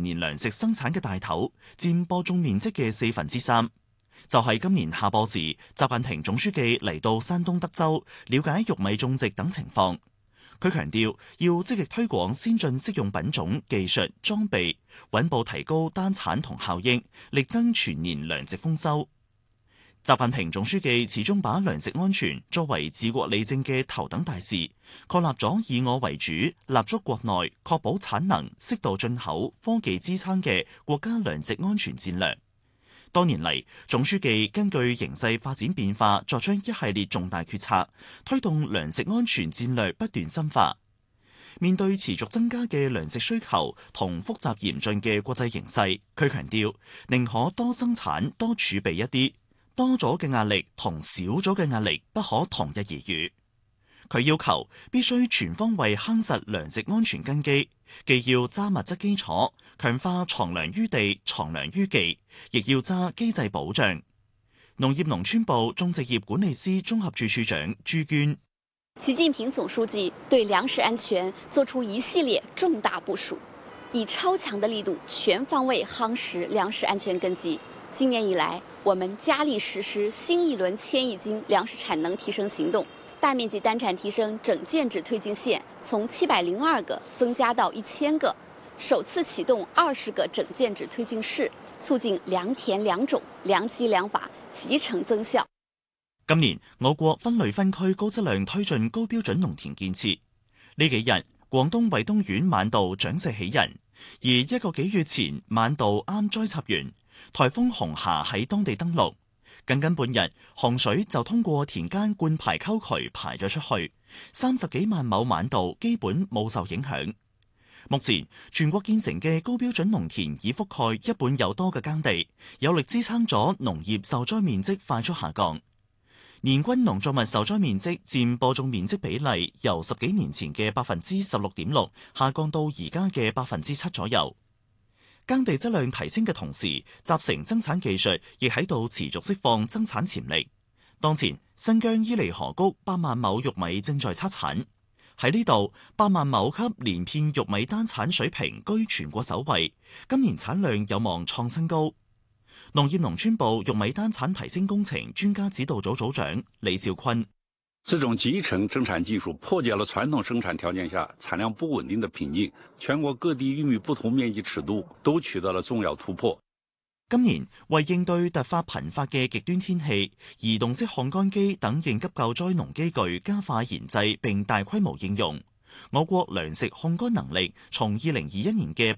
年糧食生產嘅大頭，佔播種面積嘅3/4。就係今年下播時，習近平總書記嚟到山東德州了解玉米種植等情況。佢強調要積極推廣先進適用品種、技術、裝備，穩步提高單產同效益，力爭全年糧值豐收。習近平總書記始終把糧食安全作為治國理政嘅頭等大事，確立咗以我為主、立足國內、確保產能、適度進口、科技支撐嘅國家糧食安全戰略。多年嚟，總書記根據形勢發展變化，作出一系列重大決策，推動糧食安全戰略不斷深化。面對持續增加嘅糧食需求同複雜嚴峻嘅國際形勢，佢強調寧可多生產多儲備一啲，多咗嘅壓力同少咗嘅壓力不可同日而語。佢要求必須全方位夯實糧食安全根基，既要揸物質基礎，強化藏糧於地、藏糧於技，亦要揸機制保障。農業農村部種植業管理司綜合處處長朱娟： 習近平總書記對糧食安全作出一系列重大部署，以超強的力度全方位夯實糧食安全根基。今年以來，我們加力實施新一輪千億斤糧食產能提升行動，大面積單產提升整建制推進線從702個增加到1000個，首次啟動20個整建制推進室，促進良田良種、良機良法集成增效。 今年我國分類分區高質量推進高標準農田建設。呢幾日，廣東惠東縣晚稻長勢喜人，而1個幾月前晚稻啱栽插完，颱風紅霞喺當地登陸。僅僅半日，洪水就通過田間灌排溝渠排咗出去，30幾萬畝晚稻基本冇受影響。目前全國建成嘅高標準農田已覆蓋1半有多嘅耕地，有力支撐咗農業受災面積快速下降。年均農作物受災面積佔播種面積比例由10幾年前嘅16.6%下降到而家嘅7%左右。耕地質量提升嘅同時，集成增產技術亦喺度持續釋放增產潛力。當前新疆伊犁河谷8萬畝玉米正在測產，喺呢度8萬畝級連片玉米單產水平居全國首位，今年產量有望創新高。農業農村部玉米單產提升工程專家指導組組長李兆坤： 這種集成增產技術破解了傳統生產條件下產量不穩定的瓶頸，全國各地玉米不同面積尺度都取得了重要突破。 今年為應對突發頻發嘅極端天氣，移動式烘乾機等應急救災農機具加快研製並大規模應用。我國糧食烘乾能力從2021年嘅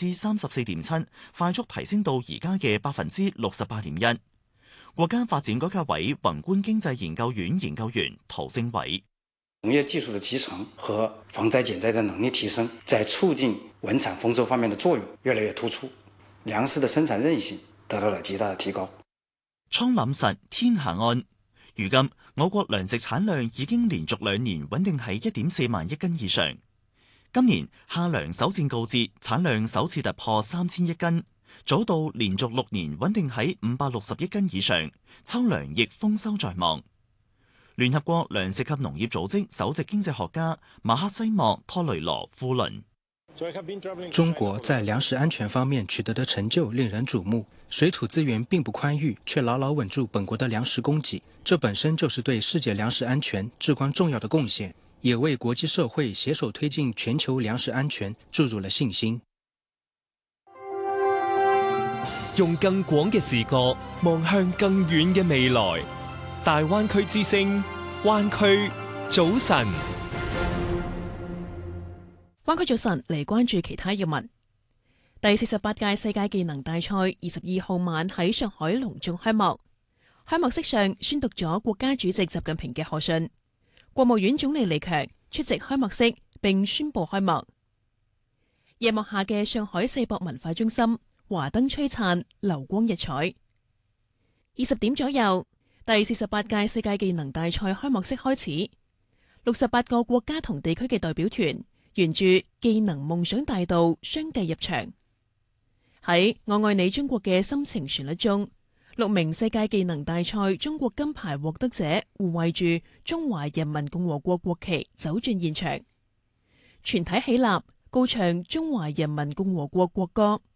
34.7%快速提升到而家嘅68.1%。國家發展改革委宏觀經濟研究院研究員陶勝偉： 農業技術的集成和防災減災的能力提升，在促進穩產豐收方面的作用越來越突出，糧食的生產韌性得到了極大的提高。 倉廩實，天下安。如今我國糧食產量已經連續2年穩定喺1.4萬億斤以上。今年夏糧首戰告捷，產量首次突破3000億斤。早稻連續6年穩定喺560億斤以上，秋糧亦豐收在望。聯合國糧食及農業組織首席經濟學家馬克西莫托雷羅夫倫： 中國在糧食安全方面取得的成就令人矚目，水土資源並不寬裕，卻牢牢穩住本國的糧食供給，這本身就是對世界糧食安全至關重要的貢獻，也為國際社會攜手推進全球糧食安全注入了信心。 用更廣嘅視角望向更遠嘅未來，大灣區之聲，灣區早晨。 灣區早晨嚟關注其他要聞。第48屆世界技能大賽22號晚喺上海隆重開幕，開幕式上宣讀咗國家主席習近平嘅賀信，國務院總理李強出席開幕式並宣布開幕。夜幕下嘅上海世博文化中心，華燈璀璨，流光溢彩。20點左右，第48屆世界技能大賽開幕式開始，68個國家同地區嘅代表團沿住技能夢想大道相繼入場。喺我愛你中國嘅深情旋律中，6名世界技能大賽中國金牌獲得者護衛住中華人民共和國國旗走進現場，全體起立，高唱中華人民共和國國歌。